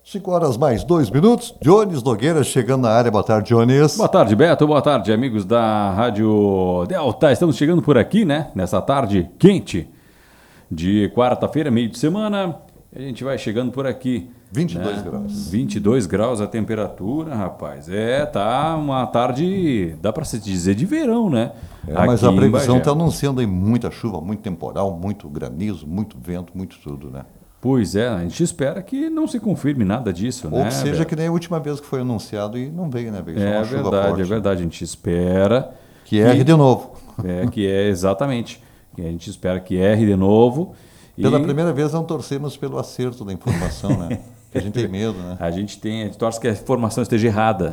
5 horas mais 2 minutos. Jones Nogueira chegando na área. Boa tarde, Jones. Boa tarde, Beto. Boa tarde, amigos da Rádio Delta. Estamos chegando por aqui, né? Nessa tarde quente de quarta-feira, meio de semana. A gente vai chegando por aqui. 22 graus. 22 graus a temperatura, rapaz. Tá uma tarde, dá para se dizer, de verão, né? Mas a previsão está anunciando aí muita chuva, muito temporal, muito granizo, muito vento, muito tudo, né? Pois é, a gente espera que não se confirme nada disso, Ou né? que seja que nem a última vez que foi anunciado e não veio, né? Veio só uma chuva forte. É verdade. A gente espera que erre de novo. Exatamente. A gente espera que erre de novo. Pela primeira vez não torcemos pelo acerto da informação, né? Que a gente tem medo, né? A gente torce que a informação esteja errada.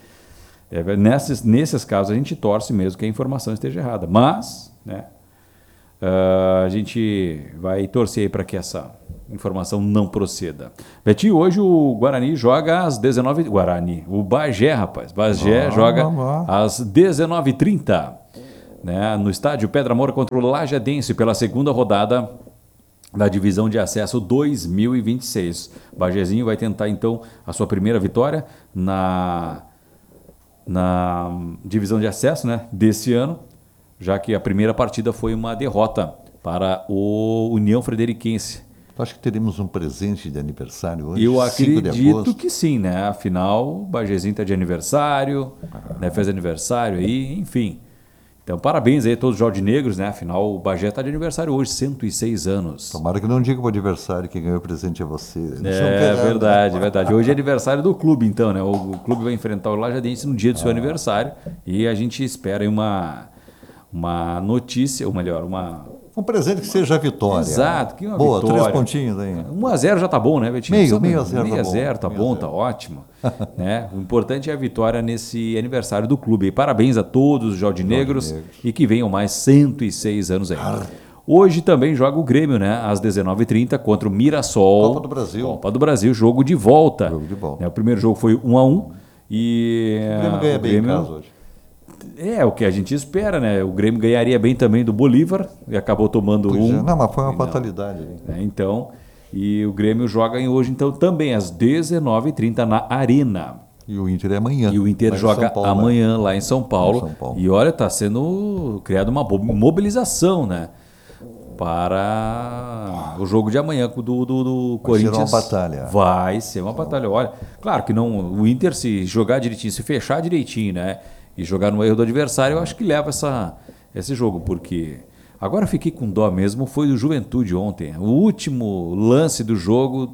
Nesses casos a gente torce mesmo que a informação esteja errada. Mas, né? A gente vai torcer para que essa informação não proceda. Betinho, hoje o Guarani joga às 19h. O Bagé, rapaz. Bagé joga às 19h30. Né, no estádio Pedra Moura contra o Lajadense pela segunda rodada da divisão de acesso 2026. O Bagézinho vai tentar então a sua primeira vitória na divisão de acesso, né, desse ano, já que a primeira partida foi uma derrota para o União Frederiquense. Acho que teremos um presente de aniversário hoje. Eu acredito que sim, né? Afinal, o Bagézinho está de aniversário, né? Fez aniversário aí, enfim. Então, parabéns aí a todos os jardinegros, né? Afinal, o Bagé está de aniversário hoje, 106 anos. Tomara que não diga para o adversário que ganhou o presente é você. Verdade. Hoje é aniversário do clube, então, né? O clube vai enfrentar o Lajadense no dia do seu aniversário e a gente espera aí uma notícia, ou melhor, um presente que seja a vitória. Exato, que uma boa, vitória. 3 pontinhos aí. 1-0 já tá bom, né, Betinho? Meio a zero tá bom, tá ótimo. Né? O importante é a vitória nesse aniversário do clube. E parabéns a todos os jardinegros e que venham mais 106 anos aí. Hoje também joga o Grêmio, né? Às 19h30 contra o Mirassol. Copa do Brasil, jogo de volta. Né? O primeiro jogo foi 1-1 e o Grêmio ganha bem em casa hoje. É o que a gente espera, né? O Grêmio ganharia bem também do Bolívar e acabou tomando Não, mas foi uma fatalidade. Então, e o Grêmio joga hoje então também às 19h30 na Arena. E o Inter é amanhã. E o Inter joga amanhã lá em São Paulo. E olha, está sendo criada uma mobilização, né? Para o jogo de amanhã do Corinthians. Vai ser uma batalha. Vai ser uma batalha. Olha, claro que não, o Inter se jogar direitinho, se fechar direitinho, né? E jogar no erro do adversário, eu acho que leva esse jogo, porque agora fiquei com dó mesmo, foi do Juventude ontem. O último lance do jogo,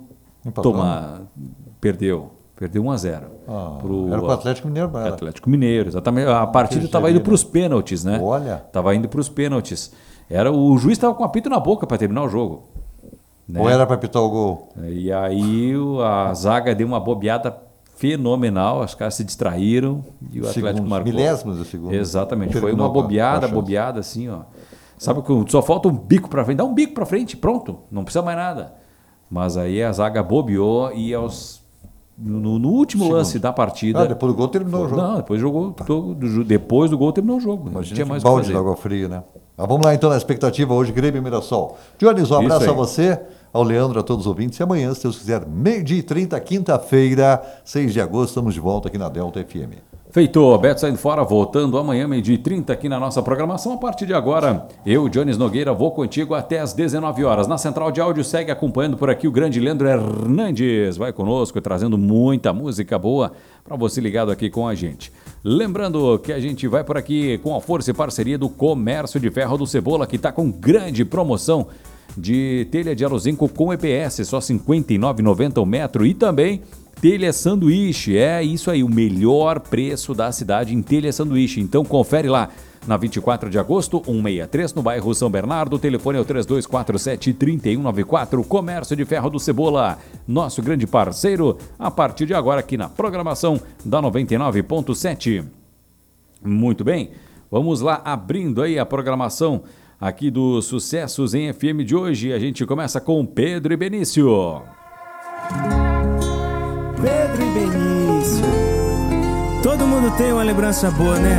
perdeu 1-0. Era para o Atlético Mineiro. Atlético Mineiro, exatamente. A partida estava indo para os pênaltis, né? Olha. Estava indo para os pênaltis. O juiz estava com o apito na boca para terminar o jogo. Né? Ou era para apitar o gol? E aí a zaga deu uma bobeada fenomenal, os caras se distraíram e o Atlético marcou. Milésimos do segundo. Exatamente, foi uma bobeada assim, ó. Sabe que só falta um bico para frente, dá um bico para frente, pronto, não precisa mais nada. Mas aí a zaga bobeou e no último lance da partida... depois do gol terminou o jogo. Não, depois do gol terminou o jogo. Imagina tinha mais balde de água fria, né? Mas vamos lá então na expectativa hoje, Grêmio e Mirassol. Jones, um abraço a você, ao Leandro, a todos os ouvintes. E amanhã, se Deus quiser, 12h30, quinta-feira, 6 de agosto, estamos de volta aqui na Delta FM. Feito, Beto saindo fora, voltando amanhã, 12h30 aqui na nossa programação. A partir de agora, eu, Jones Nogueira, vou contigo até às 19 horas. Na central de áudio, segue acompanhando por aqui o grande Leandro Hernandes. Vai conosco, trazendo muita música boa para você ligado aqui com a gente. Lembrando que a gente vai por aqui com a força e parceria do Comércio de Ferro do Cebola, que está com grande promoção de telha de arozinco com EPS, só R$ 59,90 o metro, e também telha sanduíche, é isso aí, o melhor preço da cidade em telha sanduíche. Então confere lá na 24 de agosto, 163, no bairro São Bernardo. O telefone é o 3247-3194, Comércio de Ferro do Cebola, nosso grande parceiro, a partir de agora aqui na programação da 99.7. Muito bem, vamos lá abrindo aí a programação aqui dos sucessos em FM de hoje. A gente começa com Pedro e Benício. Pedro e Benício. Todo mundo tem uma lembrança boa, né?